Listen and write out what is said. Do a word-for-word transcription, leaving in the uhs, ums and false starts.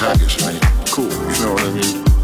package, man. Cool, you know what I mean?